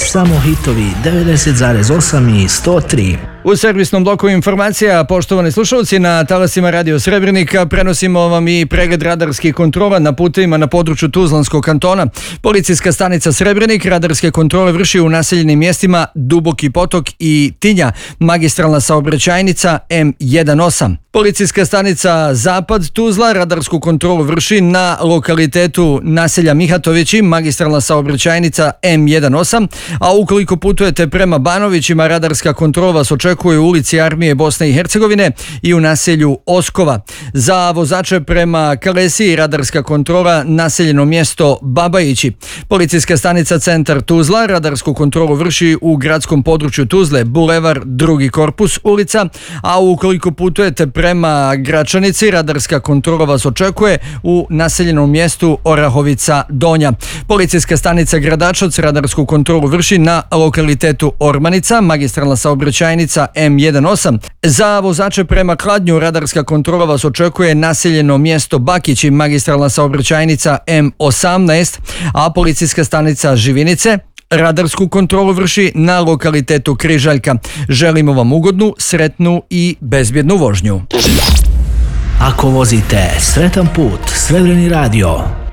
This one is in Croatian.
samo hitovi 90,8 i 103. U servisnom bloku informacija, poštovani slušalci, na talasima Radio Srebrenika prenosimo vam i pregled radarskih kontrola na putevima na području Tuzlanskog kantona. Policijska stanica Srebrenik radarske kontrole vrši u naseljenim mjestima Duboki potok i Tinja, magistralna saobraćajnica M18. Policijska stanica Zapad Tuzla radarsku kontrolu vrši na lokalitetu naselja Mihatovići, magistralna saobraćajnica M18, a ukoliko putujete prema Banovićima, radarska kontrola vas očekuje u ulici Armije Bosne i Hercegovine i u naselju Oskova. Za vozače prema Kalesiji radarska kontrola naseljeno mjesto Babajići. Policijska stanica Centar Tuzla radarsku kontrolu vrši u gradskom području Tuzle, Bulevar, Drugi korpus, ulica, a ukoliko putujete prema Gračanici, radarska kontrola vas očekuje u naseljenom mjestu Orahovica Donja. Policijska stanica Gradačac radarsku kontrolu vrši na lokalitetu Ormanica, magistralna saobraćajnica M18. Za vozače prema Kladnju radarska kontrola vas očekuje naseljeno mjesto Bakići, magistralna saobraćajnica M18, a policijska stanica Živinice radarsku kontrolu vrši na lokalitetu Križaljka. Želimo vam ugodnu, sretnu i bezbjednu vožnju. Ako vozite, sretan put, Srebreni radio.